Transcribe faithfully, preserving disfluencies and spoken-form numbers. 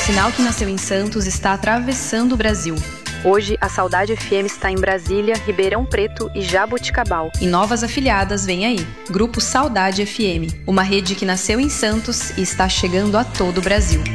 sinal que nasceu em Santos está atravessando o Brasil. Hoje, a Saudade F M está em Brasília, Ribeirão Preto e Jaboticabal. E novas afiliadas vêm aí. Grupo Saudade F M, uma rede que nasceu em Santos e está chegando a todo o Brasil.